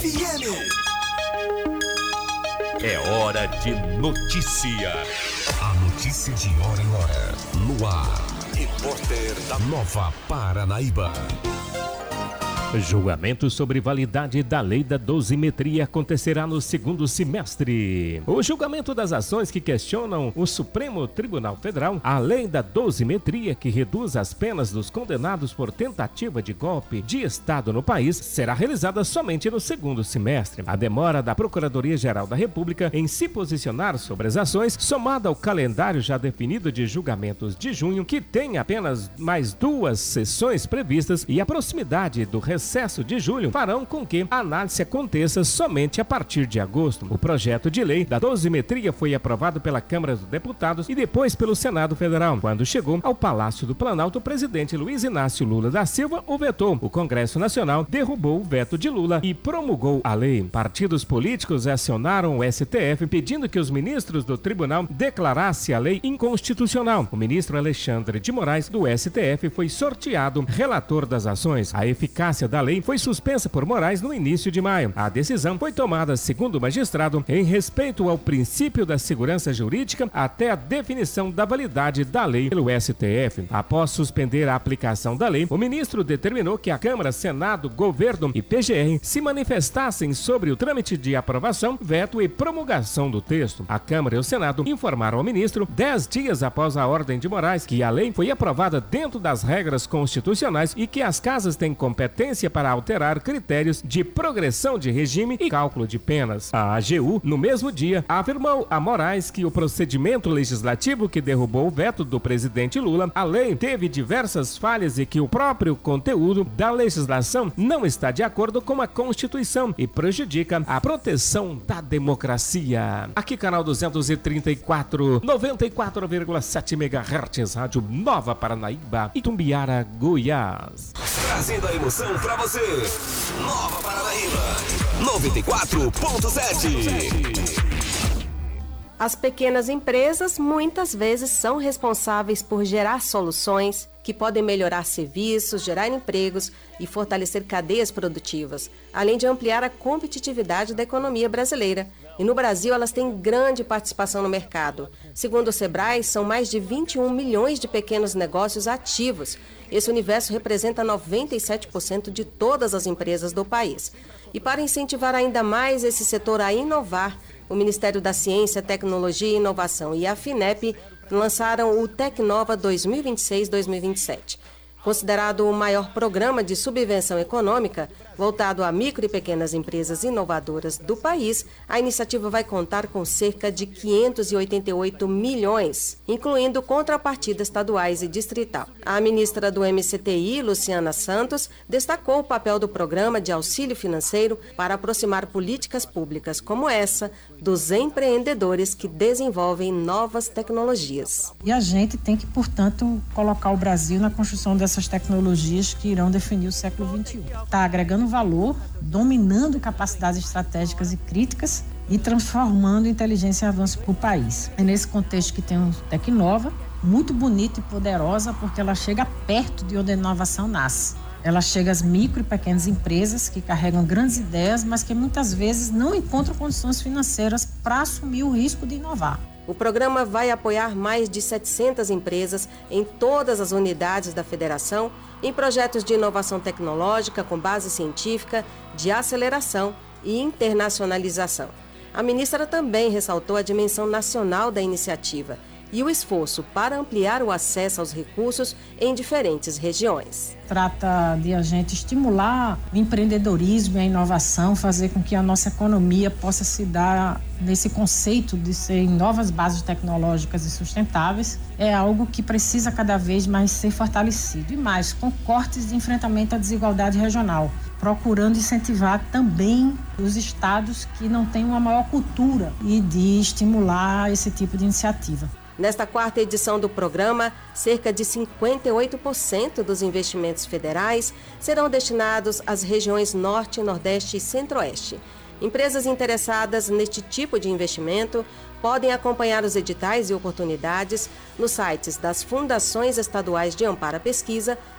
FM. É hora de notícia. A notícia de hora em hora. No ar. Repórter da Nova Paranaíba. Julgamento sobre validade da lei da dosimetria acontecerá no segundo semestre. O julgamento das ações que questionam o Supremo Tribunal Federal, a lei da dosimetria que reduz as penas dos condenados por tentativa de golpe de Estado no país, será realizada somente no segundo semestre. A demora da Procuradoria-Geral da República em se posicionar sobre as ações, somada ao calendário já definido de julgamentos de junho, que tem apenas mais 2 sessões previstas, e a proximidade do recesso de julho farão com que a análise aconteça somente a partir de agosto. O projeto de lei da dosimetria foi aprovado pela Câmara dos Deputados e depois pelo Senado Federal. Quando chegou ao Palácio do Planalto, o presidente Luiz Inácio Lula da Silva o vetou. O Congresso Nacional derrubou o veto de Lula e promulgou a lei. Partidos políticos acionaram o STF pedindo que os ministros do tribunal declarassem a lei inconstitucional. O ministro Alexandre de Moraes, do STF, foi sorteado relator das ações. A eficácia da lei foi suspensa por Moraes no início de maio. A decisão foi tomada, segundo o magistrado, em respeito ao princípio da segurança jurídica até a definição da validade da lei pelo STF. Após suspender a aplicação da lei, o ministro determinou que a Câmara, Senado, Governo e PGR se manifestassem sobre o trâmite de aprovação, veto e promulgação do texto. A Câmara e o Senado informaram ao ministro 10 dias após a ordem de Moraes que a lei foi aprovada dentro das regras constitucionais e que as casas têm competência para alterar critérios de progressão de regime e cálculo de penas. A AGU, no mesmo dia, afirmou a Moraes que o procedimento legislativo que derrubou o veto do presidente Lula, a lei teve diversas falhas e que o próprio conteúdo da legislação não está de acordo com a Constituição e prejudica a proteção da democracia. Aqui, canal 234, 94,7 MHz, Rádio Nova Paranaíba, Itumbiara, Goiás. Trazendo a emoção pra você. Nova Paranaíba 94.7. As pequenas empresas muitas vezes são responsáveis por gerar soluções que podem melhorar serviços, gerar empregos e fortalecer cadeias produtivas, além de ampliar a competitividade da economia brasileira. E no Brasil elas têm grande participação no mercado. Segundo o Sebrae, são mais de 21 milhões de pequenos negócios ativos. Esse universo representa 97% de todas as empresas do país. E para incentivar ainda mais esse setor a inovar, o Ministério da Ciência, Tecnologia e Inovação e a FINEP lançaram o Tecnova 2026-2027. Considerado o maior programa de subvenção econômica voltado a micro e pequenas empresas inovadoras do país, a iniciativa vai contar com cerca de 588 milhões, incluindo contrapartidas estaduais e distrital. A ministra do MCTI, Luciana Santos, destacou o papel do programa de auxílio financeiro para aproximar políticas públicas como essa dos empreendedores que desenvolvem novas tecnologias. E a gente tem que, portanto, colocar o Brasil na construção dessas tecnologias que irão definir o século XXI. Está agregando valor, dominando capacidades estratégicas e críticas e transformando inteligência em avanço para o país. É nesse contexto que tem o Tecnova, muito bonita e poderosa, porque ela chega perto de onde a inovação nasce. Ela chega às micro e pequenas empresas que carregam grandes ideias, mas que muitas vezes não encontram condições financeiras para assumir o risco de inovar. O programa vai apoiar mais de 700 empresas em todas as unidades da federação em projetos de inovação tecnológica com base científica, de aceleração e internacionalização. A ministra também ressaltou a dimensão nacional da iniciativa e o esforço para ampliar o acesso aos recursos em diferentes regiões. Trata de a gente estimular o empreendedorismo e a inovação, fazer com que a nossa economia possa se dar nesse conceito de ser em novas bases tecnológicas e sustentáveis. É algo que precisa cada vez mais ser fortalecido e mais com cortes de enfrentamento à desigualdade regional, procurando incentivar também os estados que não têm uma maior cultura e de estimular esse tipo de iniciativa. Nesta 4ª edição do programa, cerca de 58% dos investimentos federais serão destinados às regiões Norte, Nordeste e Centro-Oeste. Empresas interessadas neste tipo de investimento podem acompanhar os editais e oportunidades nos sites das Fundações Estaduais de Amparo à Pesquisa